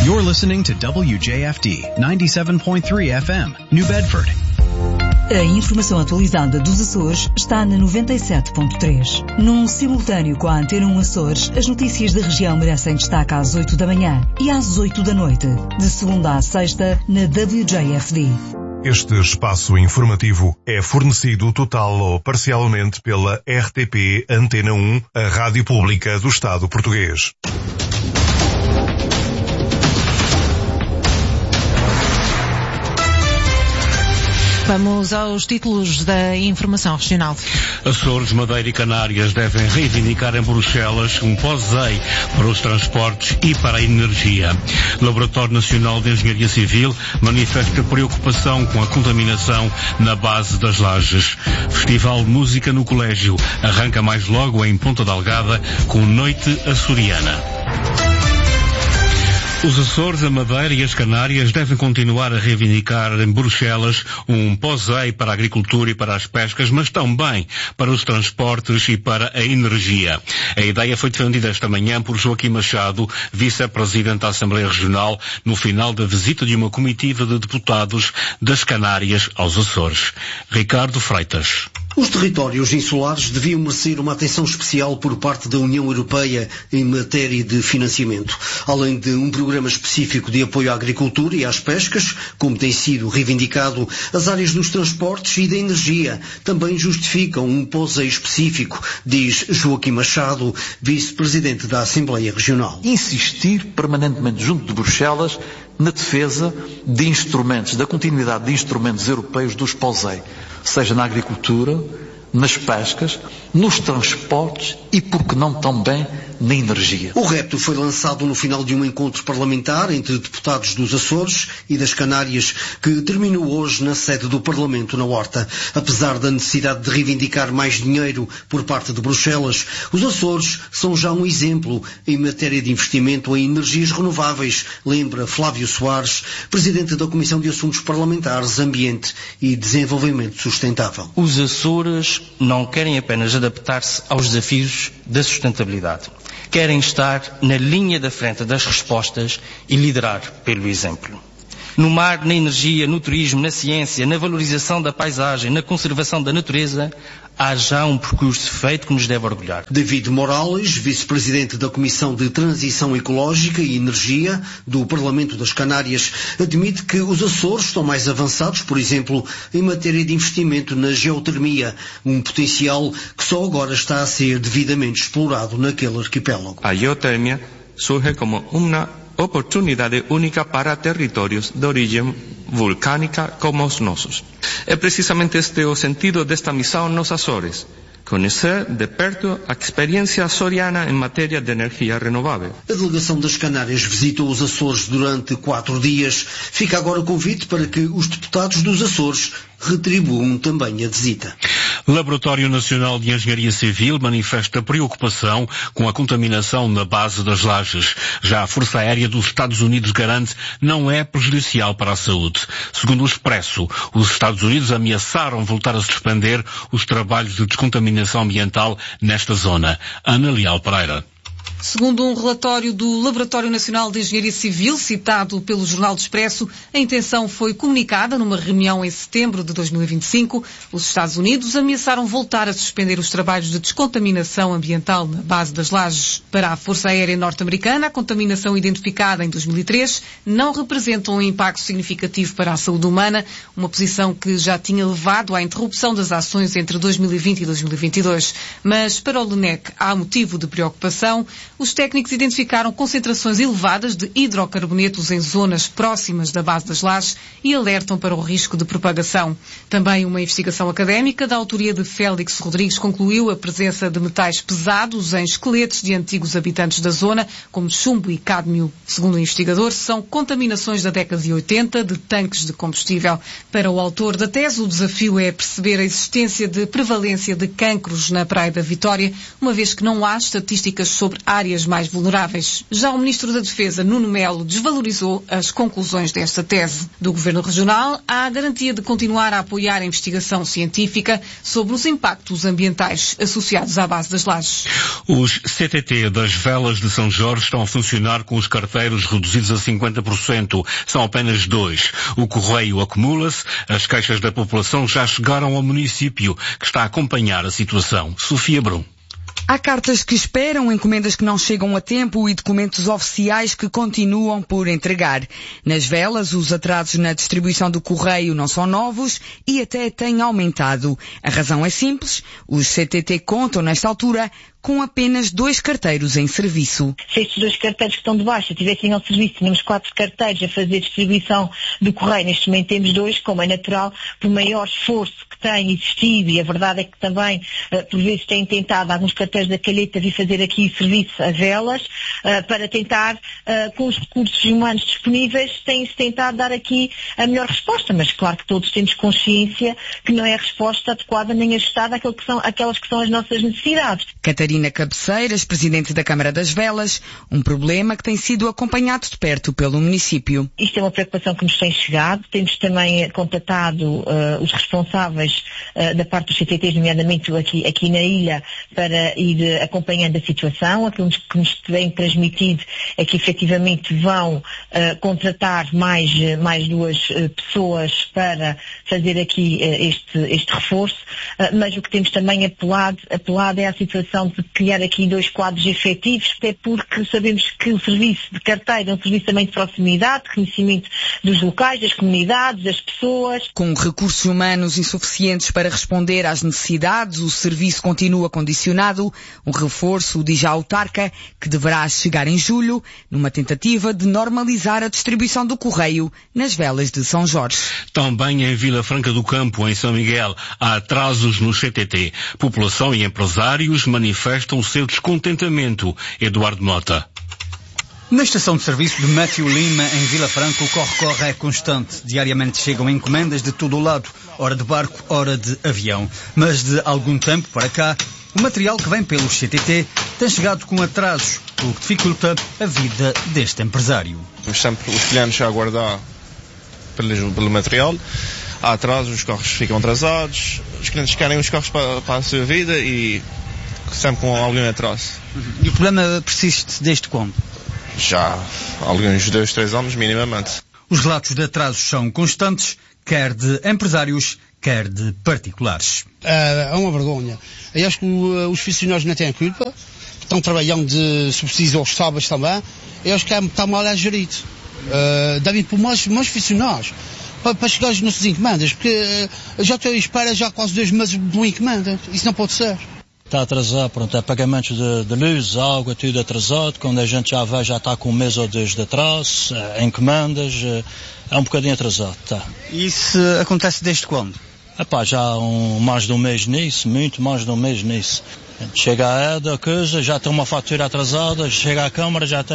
You're listening to WJFD 97.3 FM, New Bedford. A informação atualizada dos Açores está na 97.3. Num simultâneo com a Antena 1 Açores, as notícias da região merecem destaque às 8 da manhã e às 8 da noite, de segunda à sexta, na WJFD. Este espaço informativo é fornecido total ou parcialmente pela RTP Antena 1, a rádio pública do Estado português. Vamos aos títulos da informação regional. Açores, Madeira e Canárias devem reivindicar em Bruxelas um POSEI para os transportes e para a energia. O Laboratório Nacional de Engenharia Civil manifesta preocupação com a contaminação na base das Lajes. Festival de Música no Colégio arranca mais logo em Ponta Delgada com Noite Açoriana. Os Açores, a Madeira e as Canárias devem continuar a reivindicar em Bruxelas um POSEI para a agricultura e para as pescas, mas também para os transportes e para a energia. A ideia foi defendida esta manhã por Joaquim Machado, vice-presidente da Assembleia Regional, no final da visita de uma comitiva de deputados das Canárias aos Açores. Ricardo Freitas. Os territórios insulares deviam merecer uma atenção especial por parte da União Europeia em matéria de financiamento. Além de um programa específico de apoio à agricultura e às pescas, como tem sido reivindicado, as áreas dos transportes e da energia também justificam um POSEI específico, diz Joaquim Machado, vice-presidente da Assembleia Regional. Insistir permanentemente junto de Bruxelas na defesa de instrumentos, da continuidade de instrumentos europeus dos POSEI, seja na agricultura, nas pescas, nos transportes e, por que não, também na energia. O repto foi lançado no final de um encontro parlamentar entre deputados dos Açores e das Canárias, que terminou hoje na sede do Parlamento, na Horta. Apesar da necessidade de reivindicar mais dinheiro por parte de Bruxelas, os Açores são já um exemplo em matéria de investimento em energias renováveis, lembra Flávio Soares, presidente da Comissão de Assuntos Parlamentares, Ambiente e Desenvolvimento Sustentável. Os Açores não querem apenas adaptar-se aos desafios da sustentabilidade. Querem estar na linha da frente das respostas e liderar pelo exemplo. No mar, na energia, no turismo, na ciência, na valorização da paisagem, na conservação da natureza, há já um percurso feito que nos deve orgulhar. David Morales, vice-presidente da Comissão de Transição Ecológica e Energia do Parlamento das Canárias, admite que os Açores estão mais avançados, por exemplo, em matéria de investimento na geotermia, um potencial que só agora está a ser devidamente explorado naquele arquipélago. A geotermia surge como uma oportunidade única para territórios de origem vulcânica como os nossos. É precisamente este o sentido desta missão nos Açores. Conhecer de perto a experiência açoriana em matéria de energia renovável. A delegação das Canárias visitou os Açores durante 4 dias. Fica agora o convite para que os deputados dos Açores retribuam também a visita. O Laboratório Nacional de Engenharia Civil manifesta preocupação com a contaminação na base das Lajes. Já a Força Aérea dos Estados Unidos garante não é prejudicial para a saúde. Segundo o Expresso, os Estados Unidos ameaçaram voltar a suspender os trabalhos de descontaminação ambiental nesta zona. Ana Leal Pereira. Segundo um relatório do Laboratório Nacional de Engenharia Civil, citado pelo Jornal do Expresso, a intenção foi comunicada numa reunião em setembro de 2025. Os Estados Unidos ameaçaram voltar a suspender os trabalhos de descontaminação ambiental na base das Lajes. Para a Força Aérea Norte-Americana, a contaminação identificada em 2003 não representa um impacto significativo para a saúde humana, uma posição que já tinha levado à interrupção das ações entre 2020 e 2022. Mas para o LNEC há motivo de preocupação. Os técnicos identificaram concentrações elevadas de hidrocarbonetos em zonas próximas da base das Lajes e alertam para o risco de propagação. Também uma investigação académica da autoria de Félix Rodrigues concluiu a presença de metais pesados em esqueletos de antigos habitantes da zona, como chumbo e cádmio. Segundo o investigador, são contaminações da década de 80 de tanques de combustível. Para o autor da tese, o desafio é perceber a existência de prevalência de cancros na Praia da Vitória, uma vez que não há estatísticas sobre áreas áreas mais vulneráveis. Já o Ministro da Defesa, Nuno Melo, desvalorizou as conclusões desta tese. Do Governo Regional, há a garantia de continuar a apoiar a investigação científica sobre os impactos ambientais associados à base das lajes. Os CTT das Velas de São Jorge estão a funcionar com os carteiros reduzidos a 50%. São apenas 2. O correio acumula-se, as queixas da população já chegaram ao município, que está a acompanhar a situação. Sofia Brum. Há cartas que esperam, encomendas que não chegam a tempo e documentos oficiais que continuam por entregar. Nas Velas, os atrasos na distribuição do correio não são novos e até têm aumentado. A razão é simples, os CTT contam, nesta altura, com apenas 2 carteiros em serviço. Se estes 2 carteiros que estão de baixo tivessem ao serviço, tínhamos 4 carteiros a fazer distribuição do correio, neste momento temos 2, como é natural, por maior esforço que tem existido, e a verdade é que também, por vezes, têm tentado alguns carteiros da Calheta vir fazer aqui serviço a Velas, para tentar, com os recursos humanos disponíveis, tem-se tentado dar aqui a melhor resposta, mas claro que todos temos consciência que não é a resposta adequada nem ajustada àquelas que são as nossas necessidades. Catarina Cabeceiras, presidente da Câmara das Velas, um problema que tem sido acompanhado de perto pelo município. Isto é uma preocupação que nos tem chegado. Temos também contatado os responsáveis da parte dos CTTs, nomeadamente aqui na ilha, para ir acompanhando a situação. Aquilo que nos tem transmitido é que efetivamente vão contratar mais 2 pessoas para fazer aqui este reforço, mas o que temos também apelado é à situação de criar aqui 2 quadros efetivos, até porque sabemos que o serviço de carteira é um serviço também de proximidade, de conhecimento dos locais, das comunidades, das pessoas. Com recursos humanos insuficientes para responder às necessidades, o serviço continua condicionado. Um reforço, diz a autarca, que deverá chegar em julho, numa tentativa de normalizar a distribuição do correio nas Velas de São Jorge. Também em Vila Franca do Campo, em São Miguel, há atrasos no CTT. População e empresários manifestam o seu descontentamento. Eduardo Mota. Na estação de serviço de Matthew Lima, em Vila Franca, o corre-corre é constante. Diariamente chegam encomendas de todo o lado, ora de barco, ora de avião. Mas de algum tempo para cá, o material que vem pelos CTT tem chegado com atrasos, o que dificulta a vida deste empresário. Temos sempre os clientes a aguardar pelo material. Há atrasos, os carros ficam atrasados, os clientes querem os carros para a sua vida e sempre com algum atraso. E o problema persiste desde quando? Já há alguns 2-3 anos, minimamente. Os relatos de atrasos são constantes, quer de empresários, quer de particulares. É uma vergonha. Eu acho que os funcionários não têm culpa, estão trabalhando de subsídio aos sábados também. Eu acho que está mal a gerido. Devem por mais funcionários para chegar às nossas encomendas, porque já estou à espera já quase 2 meses de uma encomenda. Isso não pode ser. Está atrasado, pronto, é pagamentos de luz, água, tudo atrasado. Quando a gente já vai, já está com 1 mês ou 2 de atraso, encomendas, é um bocadinho atrasado, tá. E isso acontece desde quando? Já há mais de 1 mês nisso, muito mais de 1 mês nisso. Chega a EDA, coisa, já tem uma fatura atrasada, chega à Câmara, já tem